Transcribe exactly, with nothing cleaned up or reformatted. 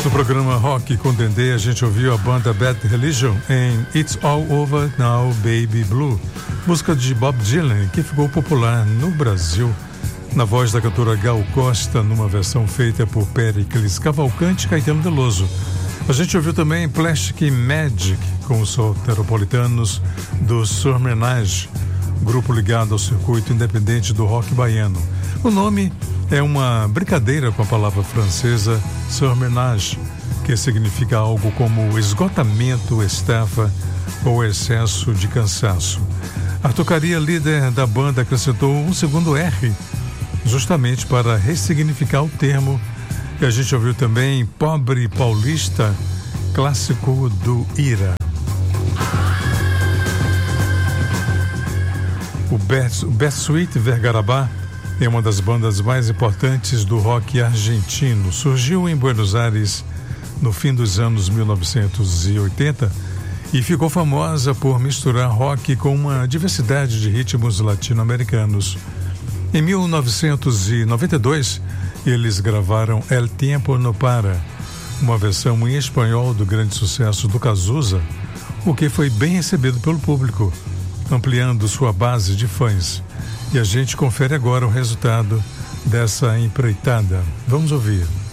No programa Rock com Dendê, a gente ouviu a banda Bad Religion em It's All Over Now, Baby Blue, música de Bob Dylan, que ficou popular no Brasil, na voz da cantora Gal Costa, numa versão feita por Péricles Cavalcante e Caetano Veloso. A gente ouviu também Plastic Magic, com os soteropolitanos do Surmenage, grupo ligado ao circuito independente do rock baiano. O nome é uma brincadeira com a palavra francesa surmenage, que significa algo como esgotamento, estafa ou excesso de cansaço. A tocaria líder da banda acrescentou um segundo R, justamente para ressignificar o termo. E a gente ouviu também Pobre Paulista, clássico do Ira. O Bersuit Vergarabá é uma das bandas mais importantes do rock argentino. Surgiu em Buenos Aires no fim dos anos mil novecentos e oitenta e ficou famosa por misturar rock com uma diversidade de ritmos latino-americanos. Em mil novecentos e noventa e dois, eles gravaram El Tiempo No Para, uma versão em espanhol do grande sucesso do Cazuza, o que foi bem recebido pelo público, ampliando sua base de fãs. E a gente confere agora o resultado dessa empreitada. Vamos ouvir.